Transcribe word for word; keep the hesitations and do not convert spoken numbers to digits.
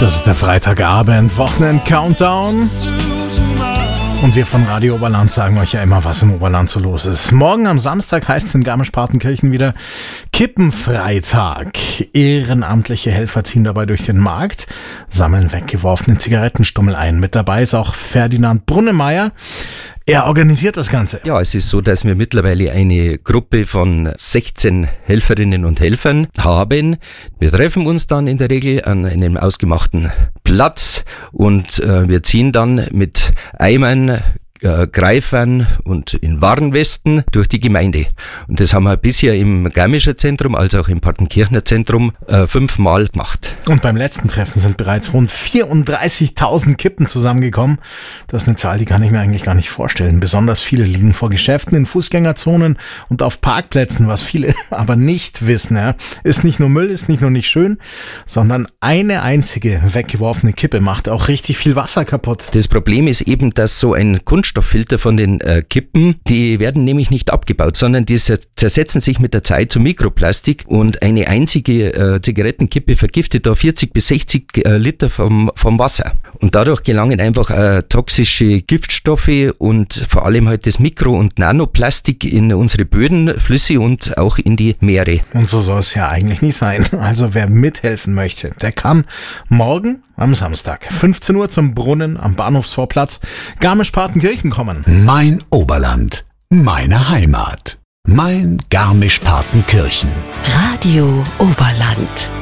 Das ist der Freitagabend, Wochenend-Countdown. Und wir von Radio Oberland sagen euch ja immer, was im Oberland so los ist. Morgen am Samstag heißt es in Garmisch-Partenkirchen wieder Kippenfreitag. Ehrenamtliche Helfer ziehen dabei durch den Markt, sammeln weggeworfene Zigarettenstummel ein. Mit dabei ist auch Ferdinand Brunnemeyer. Er organisiert das Ganze. Ja, es ist so, dass wir mittlerweile eine Gruppe von sechzehn Helferinnen und Helfern haben. Wir treffen uns dann in der Regel an einem ausgemachten Platz und äh, wir ziehen dann mit Eimern, äh, Greifern und in Warnwesten durch die Gemeinde. Und das haben wir bisher im Garmischer Zentrum als auch im Partenkirchener Zentrum äh, fünfmal gemacht. Und beim letzten Treffen sind bereits rund vierunddreißigtausend Kippen zusammengekommen. Das ist eine Zahl, die kann ich mir eigentlich gar nicht vorstellen. Besonders viele liegen vor Geschäften, in Fußgängerzonen und auf Parkplätzen. Was viele aber nicht wissen, ja, ist nicht nur Müll, ist nicht nur nicht schön, sondern eine einzige weggeworfene Kippe macht auch richtig viel Wasser kaputt. Das Problem ist eben, dass so ein Kunststofffilter von den äh, Kippen, die werden nämlich nicht abgebaut, sondern die zersetzen sich mit der Zeit zu Mikroplastik und eine einzige äh, Zigarettenkippe vergiftet da vierzig bis sechzig äh, Liter vom, vom Wasser. Und dadurch gelangen einfach äh, toxische Giftstoffe und vor allem halt das Mikro- und Nanoplastik in unsere Böden, Flüsse und auch in die Meere. Und so soll es ja eigentlich nicht sein. Also wer mithelfen möchte, der kann morgen am Samstag fünfzehn Uhr zum Brunnen am Bahnhofsvorplatz Garmisch-Partenkirchen kommen. Mein Oberland, meine Heimat, mein Garmisch-Partenkirchen. Radio Oberland.